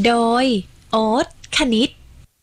โดยโอ๊ตคณิต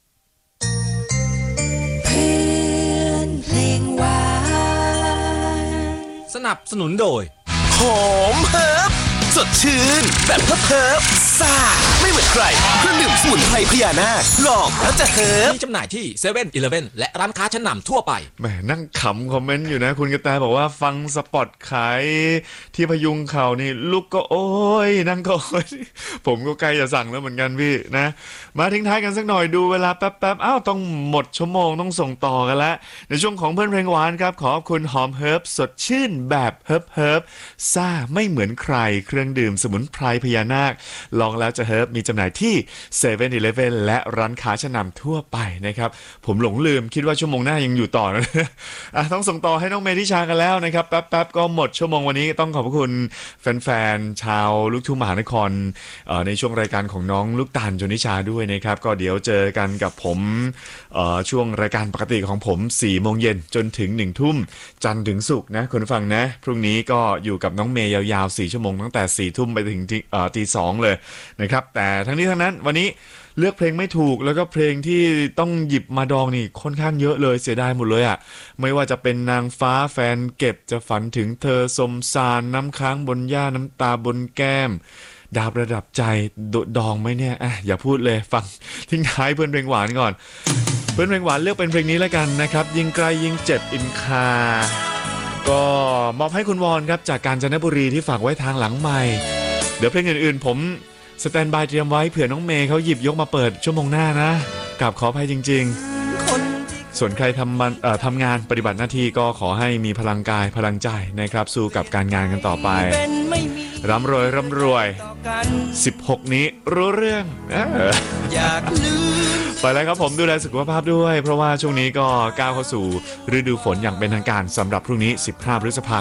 เพื่อนเพลงหวานสนับสนุนโดยหอมเฮิร์บสดชื่นแบบเฮิร์บซ่าไม่เหมือนใครเครื่องดื่มสมุนไพรพญานาคลองแล้วจะเฮิร์บมีจำหน่ายที่เซเว่นอีเลฟเว่นและร้านค้าชั้นนำทั่วไปแหมนั่งขำคอมเมนต์อยู่นะคุณกระแตบอกว่าฟังสปอตขายที่พยุงเข่านี่ลูกก็โอ้ยนั่งก็โอ้ยผมก็ใกล้จะสั่งแล้วเหมือนกันพี่นะมาทิ้งท้ายกันสักหน่อยดูเวลาแป๊บอ้าวต้องหมดชั่วโมงต้องส่งต่อกันแล้วในช่วงของเพื่อนเพลงหวานครับขอบคุณหอมเฮิร์บสดชื่นแบบเฮิร์บซ่าไม่เหมือนใครเครื่องดื่มสมุนไพรพญานาคลองแล้วจะเฮิร์บมีจำหน่ายที่เซเว่นอีเลฟเว่นและร้านค้าชั้นนำทั่วไปนะครับผมหลงลืมคิดว่าชั่วโมงหน้ายังอยู่ต่อนะต้องส่งต่อให้น้องเมธิชากันแล้วนะครับแป๊บก็หมดชั่วโมงวันนี้ต้องขอบคุณแฟนๆชาวลูกทุ่งมหานครในช่วงรายการของน้องลูกตาลชนิชาด้วยนะครับก็เดี๋ยวเจอกันกับผมช่วงรายการปกติของผม 4 โมงเย็นจนถึง 1 ทุ่มจันทร์ถึงศุกร์นะคุณฟังนะพรุ่งนี้ก็อยู่กับน้องเมย์ยาวๆ4 ชั่วโมงตั้งแต่ 4 ทุ่มไปถึงตี 2เลยนะครับแต่ทั้งนี้ทั้งนั้นวันนี้เลือกเพลงไม่ถูกแล้วก็เพลงที่ต้องหยิบมาดองนี่ค่อนข้างเยอะเลยเสียดายหมดเลยอ่ะไม่ว่าจะเป็นนางฟ้าแฟนเก็บจะฝันถึงเธอสมสารน้ำค้างบนหญ้าน้ำตาบนแก้มดาบระดับใจดองไหมเนี่ยอย่าพูดเลยฟังทิ้งท้ายเพื่อนเพลงหวานก่อนเพื่อนเพลงหวานเลือกเป็นเพลงนี้แล้วกันนะครับยิ่งไกลยิ่งเจ็บอินคาก็มอบให้คุณวอนครับจากกาญจนบุรีที่ฝากไว้ทางหลังไมค์เดี๋ยวเพลงอื่นๆผมสแตนบายเตรียมไว้เผื่อน้องเมย์เขาหยิบยกมาเปิดชั่วโมงหน้านะกราบขออภัยจริงๆส่วนใครทำงานปฏิบัติหน้าที่ก็ขอให้มีพลังกายพลังใจนะครับสู้กับการงานกันต่อไปร่ำรวย16นี้รู้เรื่องอยากลืมไปแล้วครับผมดูแลสุขภาพด้วยเพราะว่าช่วงนี้ก็ก้าวเข้าสู่ฤดูฝนอย่างเป็นทางการสำหรับพรุ่งนี้15 พฤษภา